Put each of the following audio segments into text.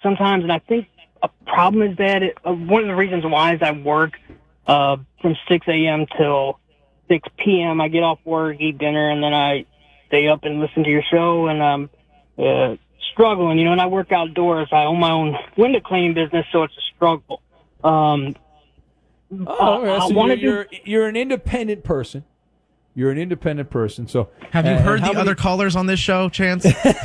sometimes, and I think a problem is that one of the reasons why is I work from 6 a.m. till 6 p.m. I get off work, eat dinner, and then I stay up and listen to your show, and I'm struggling, and I work outdoors. I own my own window cleaning business, so it's a struggle. So you're an independent person. You're an independent person. So have you heard the other callers on this show, Chance?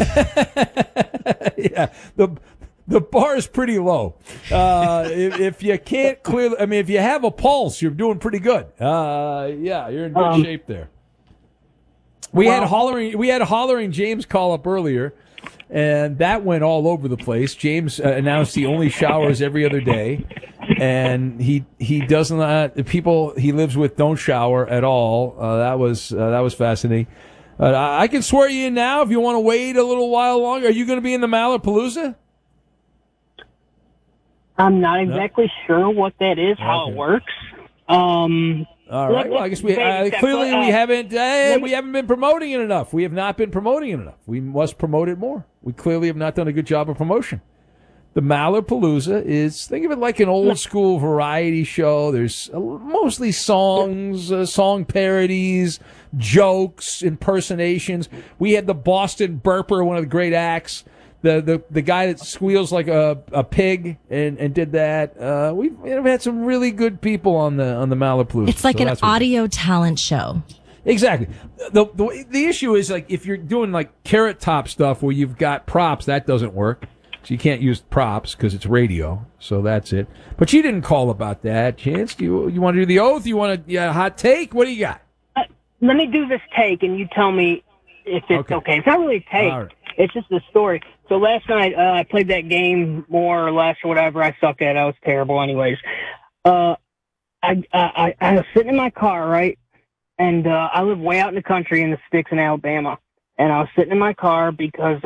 Yeah, the bar is pretty low. If you can't clearly, if you have a pulse, you're doing pretty good. You're in good shape there. We had hollering James call up earlier, and that went all over the place. James announced he only showers every other day, and he does not. The people he lives with don't shower at all. That was fascinating. I can swear you in now if you want to wait a little while longer. Are you going to be in the Malapalooza? I'm not exactly sure what that is, how it works. All right. Well, I guess we haven't been promoting it enough. We have not been promoting it enough. We must promote it more. We clearly have not done a good job of promotion. The Malapalooza is, think of it like an old school variety show. There's mostly songs, song parodies, jokes, impersonations. We had the Boston Burper, one of the great acts. The guy that squeals like a pig and did that. We've had some really good people on the Malapalooza. It's like an audio talent show. Exactly. The issue is, like, if you're doing like Carrot Top stuff where you've got props, that doesn't work. So you can't use props because it's radio. So that's it. But you didn't call about that, Chance. Do you want to do the oath? You want a hot take? What do you got? Let me do this take, and you tell me if it's okay. It's not really a take. Right. It's just a story. So last night, I played that game more or less or whatever. I sucked at it. I was terrible anyways. I was sitting in my car, right? And I live way out in the country in the sticks in Alabama. And I was sitting in my car because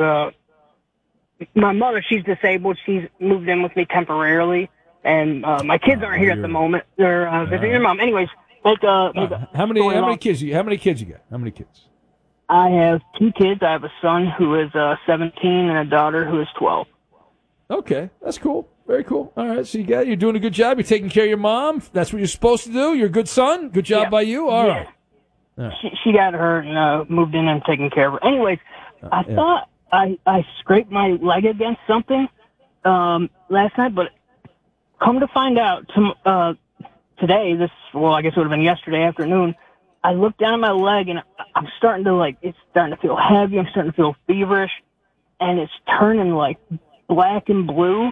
my mother, she's disabled. She's moved in with me temporarily. And my kids aren't here at the moment. They're visiting their mom. Anyways, how many kids you got? How many kids? I have 2 kids. I have a son who is 17 and a daughter who is 12. Okay, that's cool. Very cool. All right, so you're doing a good job. You're taking care of your mom. That's what you're supposed to do. You're a good son. Good job by you. All right. She got hurt and moved in and taken care of her. Anyways, I thought I scraped my leg against something last night, but come to find out today, I guess it would have been yesterday afternoon, I looked down at my leg and I'm starting to it's starting to feel heavy. I'm starting to feel feverish, and it's turning like black and blue.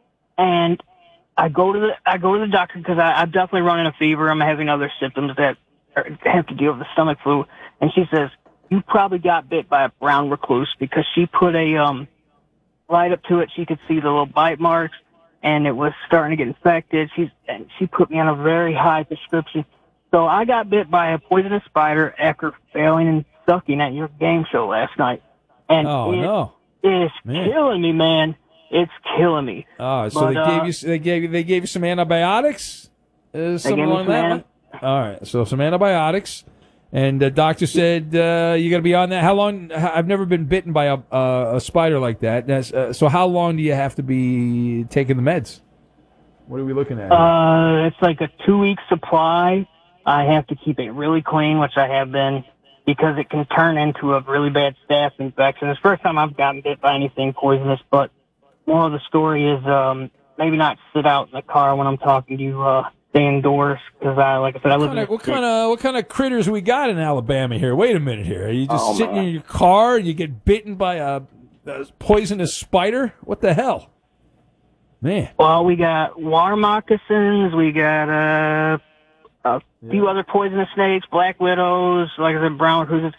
And I go to the doctor because I'm definitely running a fever. I'm having other symptoms that have to deal with the stomach flu. And she says, you probably got bit by a brown recluse, because she put a light up to it. She could see the little bite marks, and it was starting to get infected. She put me on a very high prescription. So I got bit by a poisonous spider after failing and sucking at your game show last night. And it's killing me, man. It's killing me. Oh, so they gave you some antibiotics? Something along that line? All right, so some antibiotics. And the doctor said you got to be on that. How long? I've never been bitten by a spider like that. So how long do you have to be taking the meds? What are we looking at? It's like a 2-week supply. I have to keep it really clean, which I have been, because it can turn into a really bad staph infection. It's the first time I've gotten bit by anything poisonous, but more of the story is maybe not sit out in the car when I'm talking to you, stay indoors, because like I said, I live what kind of critters we got in Alabama here? Wait a minute here. Are you just sitting in your car and you get bitten by a poisonous spider? What the hell? Man. Well, we got water moccasins, we got a few other poisonous snakes, black widows, like I said, brown recluses,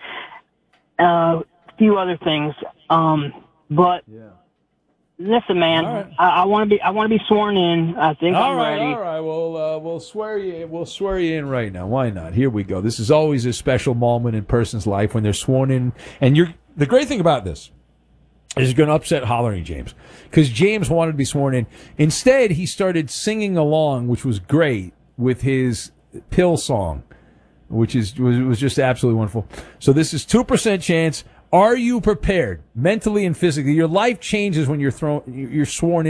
a few other things. But listen, man, right. I want to be sworn in. I think I'm ready. All right. We'll swear you. We'll swear you in right now. Why not? Here we go. This is always a special moment in a person's life when they're sworn in. And the great thing about this is going to upset Hollering James, because James wanted to be sworn in. Instead, he started singing along, which was great, with his pill song, which was just absolutely wonderful. So this is 2% chance. Are you prepared mentally and physically? Your life changes when you're sworn in.